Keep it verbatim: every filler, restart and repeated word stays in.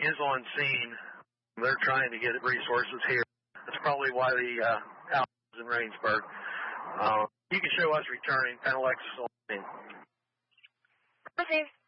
is on scene. They're trying to get resources here. That's probably why the uh, out is in Rainsburg. Uh, you can show us returning. Penelex is on scene. Received.